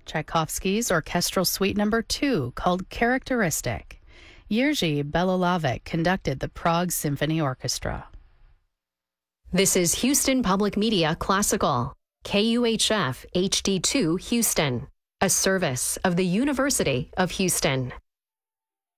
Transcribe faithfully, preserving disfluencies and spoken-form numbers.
Tchaikovsky's Orchestral Suite Number two, called Characteristic. Jerzy Belolavec conducted the Prague Symphony Orchestra. This is Houston Public Media Classical, K U H F H D two Houston, a service of the University of Houston.